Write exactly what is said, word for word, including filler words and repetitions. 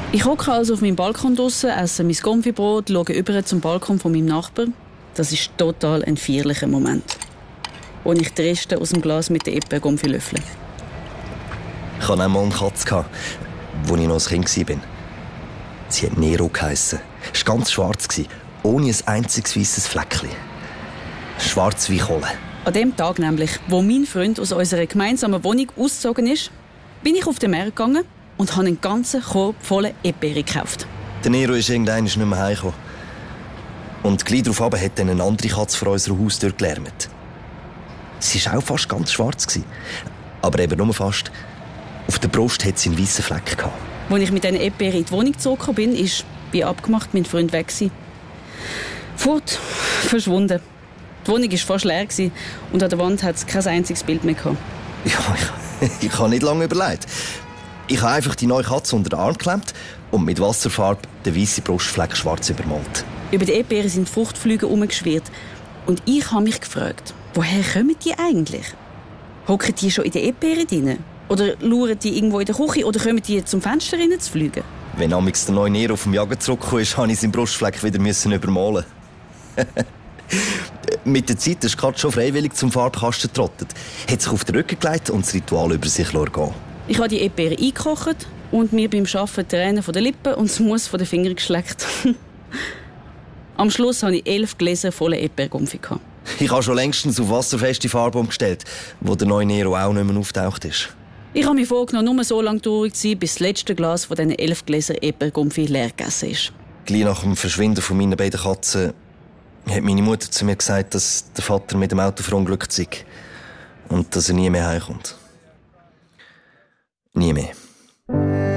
Ich hocke also auf meinem Balkon draussen, esse mein Konfibrot, schaue über zum Balkon von meinem Nachbar. Das ist total ein feierlicher Moment. Wo ich die Reste aus dem Glas mit den Erdbeergumpfi löffle. Ich hatte auch mal eine Katze, als ich noch ein Kind war. Sie hat Nero geheissen. Sie war ganz schwarz, ohne ein einziges weisses Fleckchen. Schwarz wie Kohle. An dem Tag nämlich, wo mein Freund aus unserer gemeinsamen Wohnung ausgezogen ist, bin ich auf den Markt gegangen und habe einen ganzen Korb voller Erdbeeren gekauft. Der Nero ist irgendwann nicht mehr heimgekommen. Und gleich darauf hat dann eine andere Katze vor unserer Haustür gelärmt. Sie war auch fast ganz schwarz. Aber eben nur fast. Auf der Brust hatte sie einen weißen Fleck. Als ich mit diesen Erdbeeren in die Wohnung zurückgekommen bin, ist, wie abgemacht, mein Freund weg gewesen. Fort, verschwunden. Die Wohnung war fast leer und an der Wand hatte es kein einziges Bild mehr gehabt. Ja, ich, ich habe nicht lange überlegt. Ich habe einfach die neue Katze unter den Arm geklemmt und mit Wasserfarbe den weißen Brustfleck schwarz übermalt. Über die Erdbeeren sind Fruchtflüge herumgeschwirrt. Und ich habe mich gefragt, woher kommen die eigentlich? Hocken die schon in den Erdbeeren drin? Oder lauern die irgendwo in der Küche? Oder kommen die zum Fenster rein zu fliegen? Wenn amix der neue Nero auf dem Jagen zurückgekommen ist, musste ich seinen Brustfleck wieder übermalen. Mit der Zeit ist Katze schon freiwillig zum Farbkasten getrottet, hat sich auf den Rücken gelegt und das Ritual über sich gehen. Ich habe die Erdbeeren eingekocht und mir beim Arbeiten die Tränen von den Lippen und das Mus von den Fingern geschleckt. Am Schluss hatte ich elf Gläser voller Erdbeergumpfi. Ich habe schon längstens auf wasserfeste Farbe umgestellt, wo der neue Nero auch nicht mehr auftaucht ist. Ich habe mir vorgenommen, nur so lange traurig zu sein, bis das letzte Glas von diesen elf Gläsern Erdbeergumpfi leer gegessen ist. Gleich nach dem Verschwinden von meinen beiden Katzen hat meine Mutter zu mir gesagt, dass der Vater mit dem Auto verunglückt sei und dass er nie mehr heimkommt. Nie mehr.